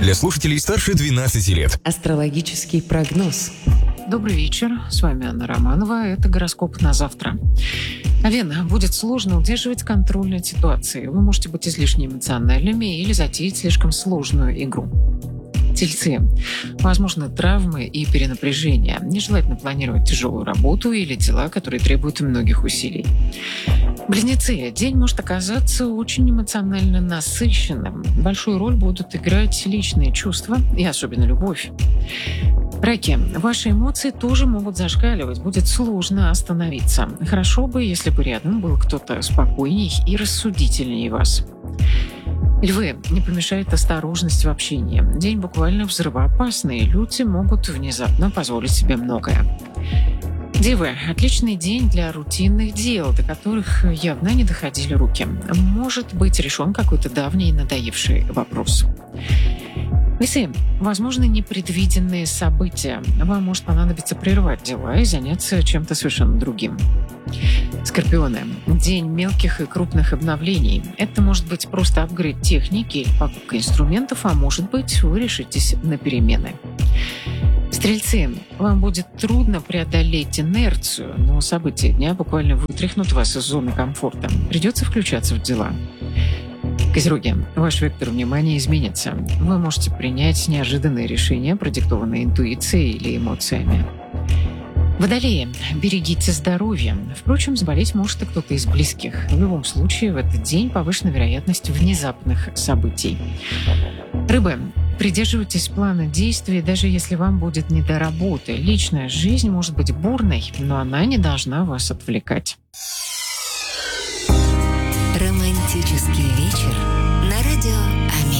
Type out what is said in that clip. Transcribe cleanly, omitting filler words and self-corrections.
для слушателей старше 12 лет. Астрологический прогноз. Добрый вечер, с вами Анна Романова, это гороскоп на завтра. Овен, будет сложно удерживать контроль над ситуацией. Вы можете быть излишне эмоциональными или затеять слишком сложную игру. Тельцы. Возможны травмы и перенапряжение. Нежелательно планировать тяжелую работу или дела, которые требуют многих усилий. Близнецы. День может оказаться очень эмоционально насыщенным. Большую роль будут играть личные чувства и особенно любовь. Раки. Ваши эмоции тоже могут зашкаливать. Будет сложно остановиться. Хорошо бы, если бы рядом был кто-то спокойней и рассудительнее вас. Львы. Не помешает осторожность в общении. День буквально взрывоопасный. Люди могут внезапно позволить себе многое. Девы. Отличный день для рутинных дел, до которых явно не доходили руки. Может быть решен какой-то давний надоевший вопрос. Весы. Возможно, непредвиденные события. Вам может понадобиться прервать дела и заняться чем-то совершенно другим. Скорпионы. День мелких и крупных обновлений. Это может быть просто апгрейд техники или покупка инструментов, а может быть, вы решитесь на перемены. Стрельцы. Вам будет трудно преодолеть инерцию, но события дня буквально вытряхнут вас из зоны комфорта. Придется включаться в дела. Козероги. Ваш вектор внимания изменится. Вы можете принять неожиданные решения, продиктованные интуицией или эмоциями. Водолеи. Берегите здоровья. Впрочем, заболеть может и кто-то из близких. В любом случае, в этот день повышена вероятность внезапных событий. Рыбы. Придерживайтесь плана действий, даже если вам будет не до работы. Личная жизнь может быть бурной, но она не должна вас отвлекать. Романтический вечер на радио